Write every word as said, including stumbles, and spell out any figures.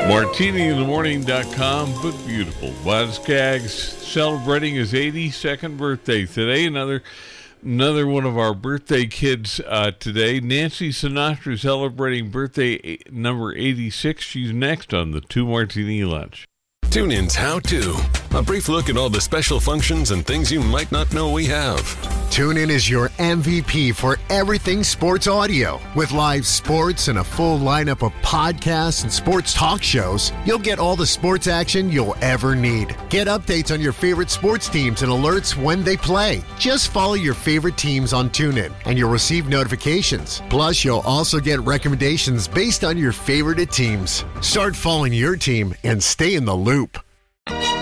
martini in the morning dot com, but beautiful. Wad Skaggs celebrating his eighty-second birthday today. Another another one of our birthday kids uh, today. Nancy Sinatra celebrating birthday number eighty-six. She's next on the Two Martini Lunch. TuneIn's How To. A brief look at all the special functions and things you might not know we have. TuneIn is your M V P for everything sports audio. With live sports and a full lineup of podcasts and sports talk shows, you'll get all the sports action you'll ever need. Get updates on your favorite sports teams and alerts when they play. Just follow your favorite teams on TuneIn, and you'll receive notifications. Plus, you'll also get recommendations based on your favorite teams. Start following your team and stay in the loop.